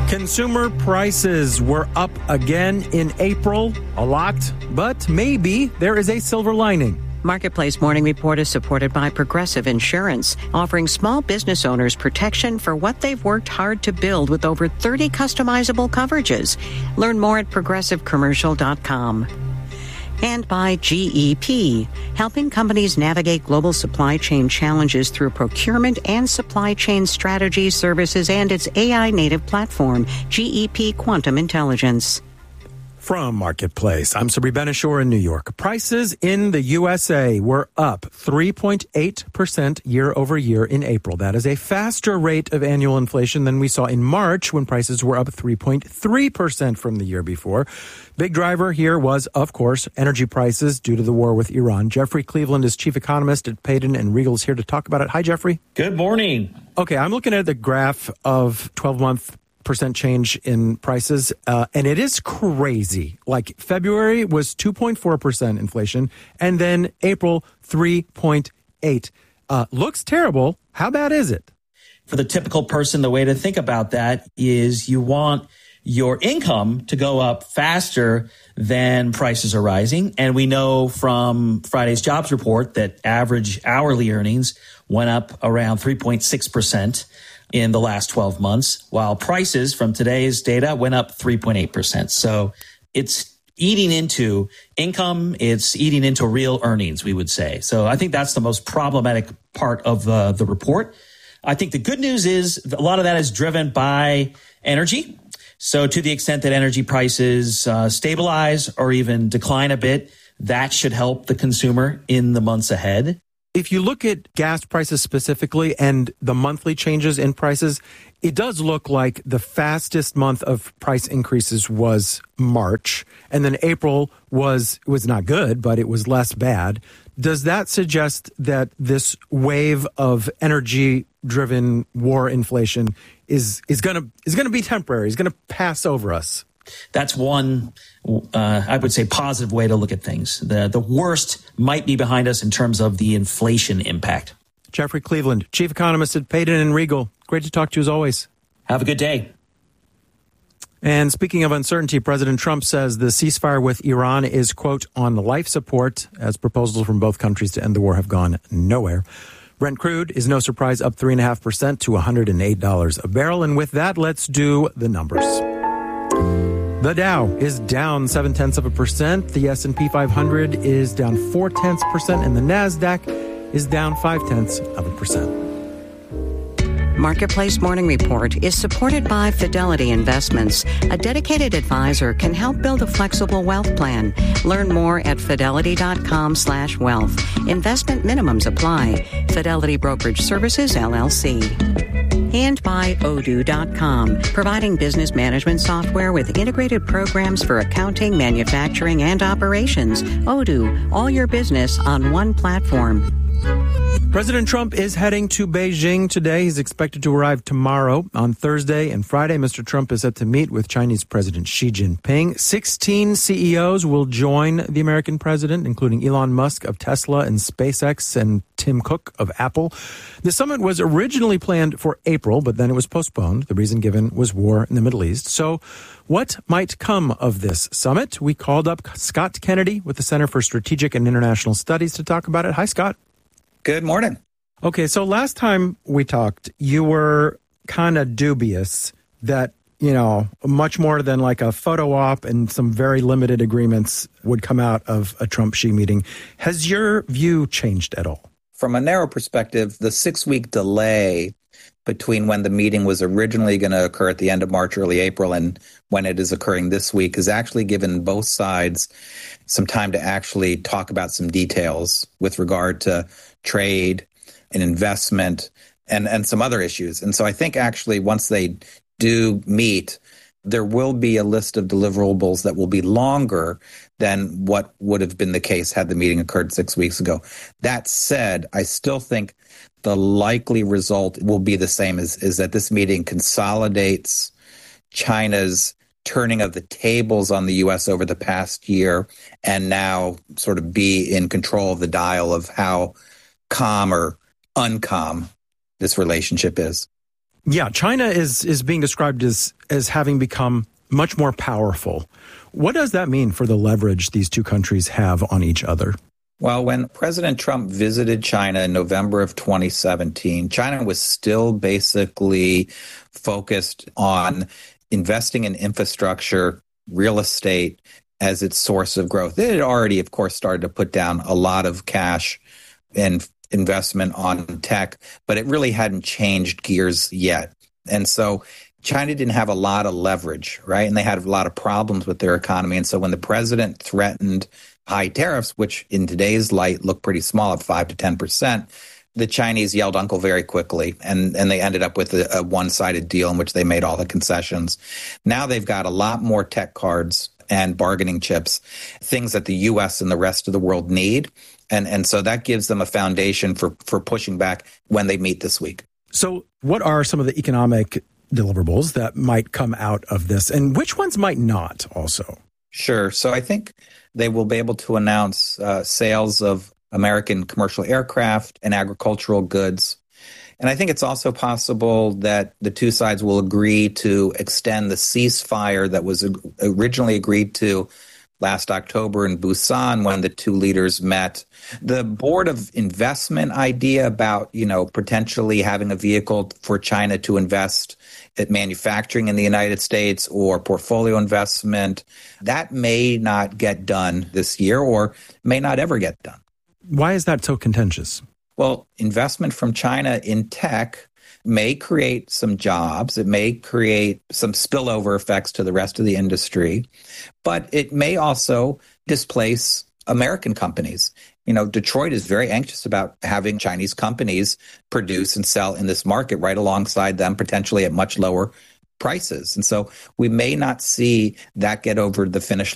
Consumer prices were up again in April, a lot, but maybe there is a silver lining. Marketplace Morning Report is supported by Progressive Insurance, offering small business owners protection for what they've worked hard to build with over 30 customizable coverages. Learn more at progressivecommercial.com. And by GEP, helping companies navigate global supply chain challenges through procurement and supply chain strategy services and its AI-native platform, GEP Quantum Intelligence. From Marketplace, I'm Sabri Ben-Achour in New York. Prices in the USA were up 3.8% year over year in April. That is a faster rate of annual inflation than we saw in March, when prices were up 3.3% from the year before. Big driver here was, of course, energy prices due to the war with Iran. Jeffrey Cleveland is chief economist at Payden & Riegle, is here to talk about it. Hi, Jeffrey. Good morning. Okay, I'm looking at the graph of 12-month percent change in prices, and it is crazy. Like February was 2.4% inflation, and then April 3.8. Looks terrible. How bad is it? For the typical person, the way to think about that is you want your income to go up faster than prices are rising. And we know from Friday's jobs report that average hourly earnings went up around 3.6% in the last 12 months, while prices from today's data went up 3.8%. So it's eating into income. It's eating into real earnings, we would say. So I think that's the most problematic part of the report. I think the good news is a lot of that is driven by energy. So to the extent that energy prices stabilize or even decline a bit, that should help the consumer in the months ahead. If you look at gas prices specifically and the monthly changes in prices, it does look like the fastest month of price increases was March, and then April was not good, but it was less bad. Does that suggest that this wave of energy-driven war inflation is going to be temporary? Is going to pass over us? That's one, I would say, positive way to look at things. The worst might be behind us in terms of the inflation impact. Jeffrey Cleveland, chief economist at Payden & Riegle. Great to talk to you as always. Have a good day. And speaking of uncertainty, President Trump says the ceasefire with Iran is, quote, on life support, as proposals from both countries to end the war have gone nowhere. Brent crude is no surprise up 3.5% to $108 a barrel. And with that, let's do the numbers. The Dow is down 0.7%. The S&P 500 is down 0.4%, and the Nasdaq is down 0.5%. Marketplace Morning Report is supported by Fidelity Investments. A dedicated advisor can help build a flexible wealth plan. Learn more at fidelity.com/wealth. Investment minimums apply. Fidelity Brokerage Services, LLC. And by Odoo.com, providing business management software with integrated programs for accounting, manufacturing, and operations. Odoo, all your business on one platform. President Trump is heading to Beijing today. He's expected to arrive tomorrow. On Thursday and Friday, Mr. Trump is set to meet with Chinese President Xi Jinping. 16 CEOs will join the American president, including Elon Musk of Tesla and SpaceX and Tim Cook of Apple. The summit was originally planned for April, but then it was postponed. The reason given was war in the Middle East. So what might come of this summit? We called up Scott Kennedy with the Center for Strategic and International Studies to talk about it. Hi, Scott. Good morning. Okay, so last time we talked, you were kind of dubious that, much more than like a photo op and some very limited agreements would come out of a Trump-Xi meeting. Has your view changed at all? From a narrow perspective, the 6-week delay between when the meeting was originally going to occur at the end of March, early April, and when it is occurring this week has actually given both sides some time to actually talk about some details with regard to trade and investment and some other issues. And so I think actually once they do meet, there will be a list of deliverables that will be longer than what would have been the case had the meeting occurred 6 weeks ago. That said, I still think the likely result will be the same, is that this meeting consolidates China's turning of the tables on the U.S. over the past year and now sort of be in control of the dial of how calm or uncalm this relationship is. Yeah, China is being described as having become much more powerful. What does that mean for the leverage these two countries have on each other? Well, when President Trump visited China in November of 2017, China was still basically focused on investing in infrastructure, real estate as its source of growth. It had already, of course, started to put down a lot of cash and investment on tech, but it really hadn't changed gears yet. And so China didn't have a lot of leverage, right? And they had a lot of problems with their economy. And so when the president threatened high tariffs, which in today's light look pretty small at 5 to 10%, the Chinese yelled uncle very quickly, and they ended up with a one-sided deal in which they made all the concessions. Now they've got a lot more tech cards and bargaining chips, things that the U.S. and the rest of the world need. And so that gives them a foundation for pushing back when they meet this week. So what are some of the economic deliverables that might come out of this, and which ones might not also? Sure. So I think they will be able to announce sales of American commercial aircraft and agricultural goods. And I think it's also possible that the two sides will agree to extend the ceasefire that was originally agreed to last October in Busan when the two leaders met. The Board of Investment idea about, potentially having a vehicle for China to invest at manufacturing in the United States or portfolio investment, that may not get done this year or may not ever get done. Why is that so contentious? Well, investment from China in tech may create some jobs. It may create some spillover effects to the rest of the industry, but it may also displace American companies. Detroit is very anxious about having Chinese companies produce and sell in this market right alongside them, potentially at much lower prices. And so we may not see that get over the finish